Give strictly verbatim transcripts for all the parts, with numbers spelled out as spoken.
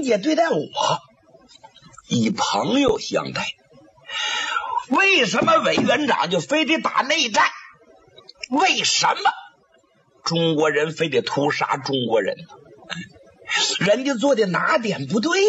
姐对待我以朋友相待，为什么委员长就非得打内战？为什么中国人非得屠杀中国人呢？人家做的哪点不对？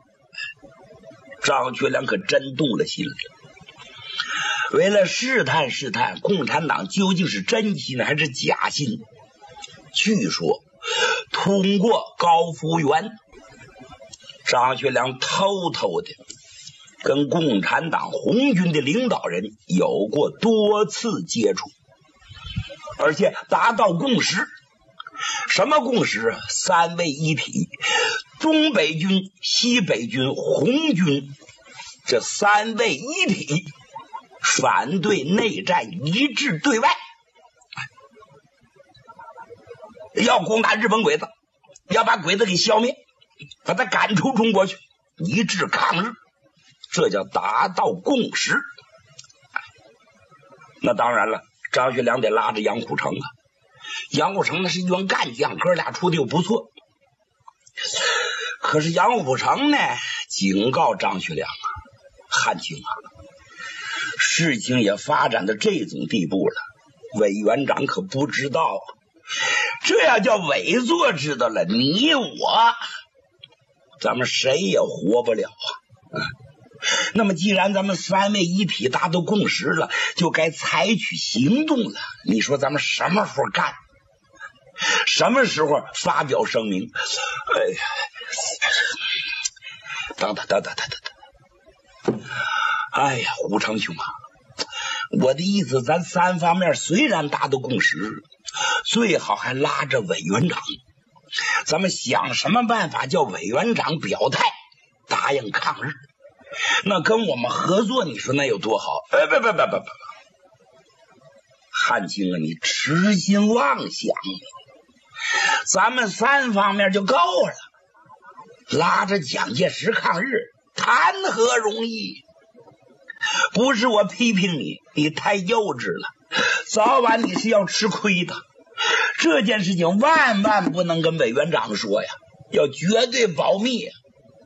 张学良可真动了心了。为了试探试探共产党究竟是真心还是假心，据说通过高福元，张学良偷偷的跟共产党红军的领导人有过多次接触，而且达到共识。什么共识啊？三位一体，东北军、西北军、红军这三位一体反对内战，一致对外，要攻打日本鬼子，要把鬼子给消灭，把他赶出中国去，一致抗日，这叫达到共识。那当然了，张学良得拉着杨虎城啊，杨虎城那是一员干将，哥俩处的又不错。可是杨虎城呢，警告张学良啊，汉卿啊，事情也发展到这种地步了，委员长可不知道，这要叫委座知道了，你我咱们谁也活不了啊。嗯，那么既然咱们三位一体达到共识了，就该采取行动了。你说咱们什么时候干？什么时候发表声明？哎呀，等等等等等等等，哎呀，胡成兄啊，我的意思，咱三方面虽然达到共识，最好还拉着委员长，咱们想什么办法叫委员长表态，答应抗日，那跟我们合作，你说那有多好？哎，不不不不不，汉卿啊，你痴心妄想，咱们三方面就够了，拉着蒋介石抗日，谈何容易？不是我批评你，你太幼稚了，早晚你是要吃亏的。这件事情万万不能跟委员长说呀，要绝对保密。哎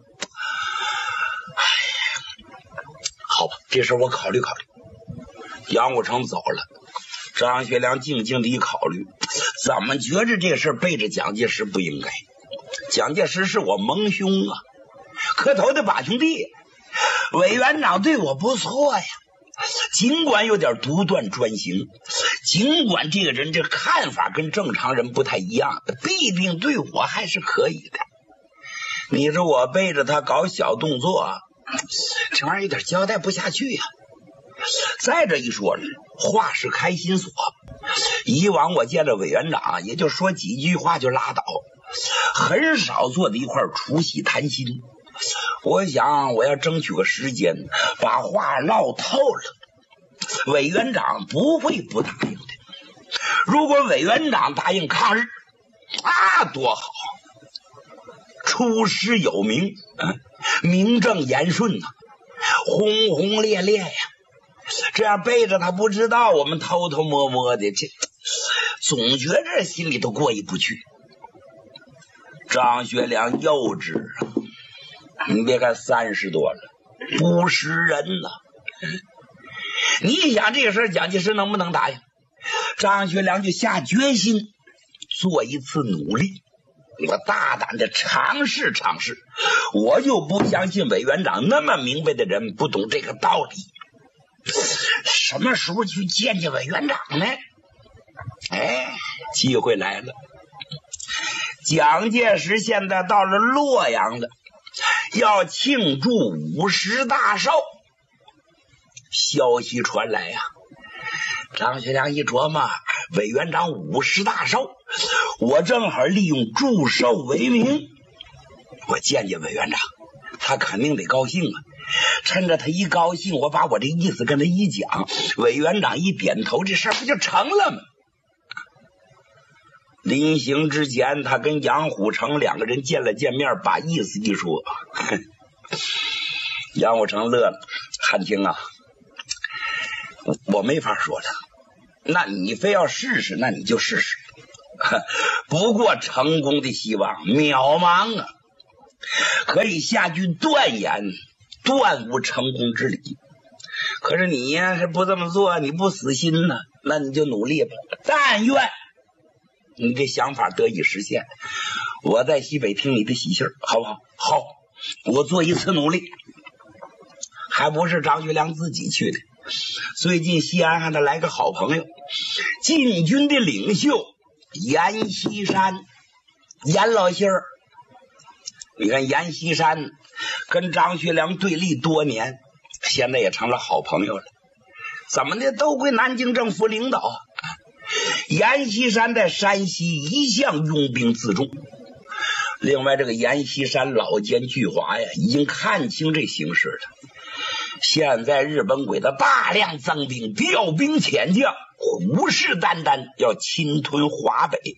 呀，好吧，这事我考虑考虑。杨虎城走了，张学良静静的一考虑，怎么觉着这事背着蒋介石不应该？蒋介石是我盟兄啊，磕头的把兄弟。委员长对我不错呀，尽管有点独断专行，尽管这个人这看法跟正常人不太一样，必定对我还是可以的。你说我背着他搞小动作，这玩意儿有点交代不下去呀。再这一说，话是开心锁，以往我见着委员长也就说几句话就拉倒，很少坐在一块除夕谈心。我想我要争取个时间，把话唠透了，委员长不会不答应的。如果委员长答应抗日，啊，多好，出师有名，嗯、名正言顺呐、啊，轰轰烈烈呀。这样背着他不知道，我们偷偷摸摸的，这总觉着心里头过意不去。张学良幼稚啊，你别看三十多了，不识人呐、啊。你想这个事儿，蒋介石能不能答应？张学良就下决心做一次努力，我大胆的尝试尝试。我就不相信委员长那么明白的人不懂这个道理。什么时候去见见委员长呢？哎，机会来了。蒋介石现在到了洛阳了，要庆祝五十大寿。消息传来呀、啊，张学良一琢磨，委员长五十大寿，我正好利用祝寿为名，我见见委员长，他肯定得高兴啊。趁着他一高兴，我把我这意思跟他一讲，委员长一点头，这事儿不就成了吗？临行之前，他跟杨虎城两个人见了见面，把意思一说。杨虎城乐了，汉卿啊，我没法说了，那你非要试试，那你就试试。不过成功的希望渺茫啊！ 可以下句断言，断无成功之理。可是你呀是不这么做，你不死心呢，那你就努力吧。但愿你这想法得以实现，我在西北听你的喜信，好不好？好，我做一次努力。还不是张学良自己去的，最近西安还得来个好朋友，禁军的领袖阎锡山，阎老信儿。你看阎锡山跟张学良对立多年，现在也成了好朋友了。怎么的都归南京政府领导啊。阎锡山在山西一向拥兵自重，另外这个阎锡山老奸巨猾呀，已经看清这形势了。现在日本鬼子大量增兵，调兵遣将，虎视眈眈，要侵吞华北。